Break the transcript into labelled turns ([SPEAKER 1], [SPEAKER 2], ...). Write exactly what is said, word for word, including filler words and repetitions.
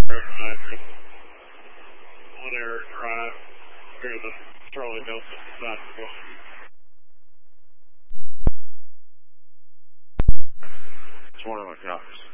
[SPEAKER 1] One air drive through the Charlie Nelson basketball. It's one of my cops.